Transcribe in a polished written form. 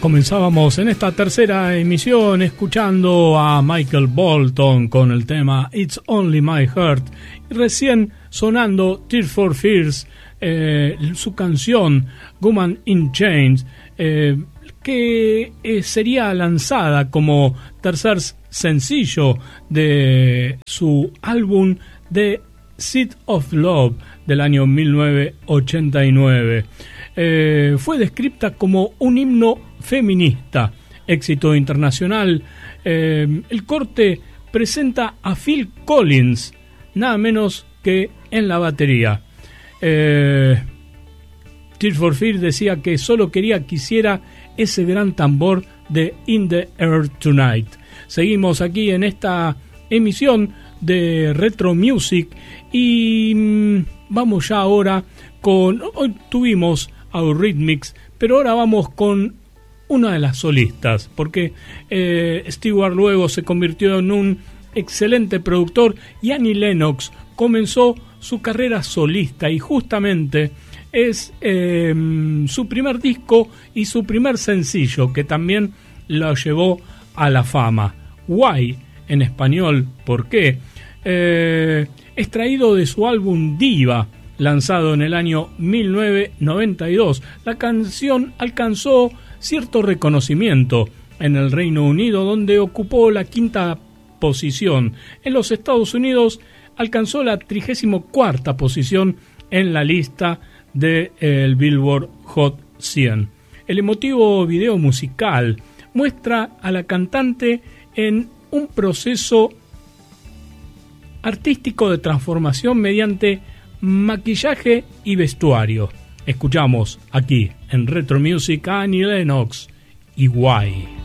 Comenzábamos en esta tercera emisión escuchando a Michael Bolton con el tema It's Only My Heart, y recién sonando Tears for Fears, su canción Woman in Chains, que sería lanzada como tercer sencillo de su álbum The Seed of Love del año 1989. Fue descrita como un himno feminista, éxito internacional. El corte presenta a Phil Collins, nada menos que en la batería. Tears for Fears decía que solo quería que hiciera ese gran tambor de In the Air Tonight. Seguimos aquí en esta emisión de Retro Music y vamos ya ahora con... Hoy tuvimos Eurythmics, pero ahora vamos con una de las solistas, porque Stewart luego se convirtió en un excelente productor y Annie Lennox comenzó su carrera solista, y justamente es su primer disco y su primer sencillo que también lo llevó a la fama. Why, en español, ¿por qué? Extraído de su álbum Diva, lanzado en el año 1992. La canción alcanzó cierto reconocimiento en el Reino Unido, donde ocupó la 5ª posición. En los Estados Unidos alcanzó la 34ª posición en la lista del Billboard Hot 100. El emotivo video musical muestra a la cantante en un proceso artístico de transformación mediante maquillaje y vestuario. Escuchamos aquí en Retro Music a Annie Lennox y Why.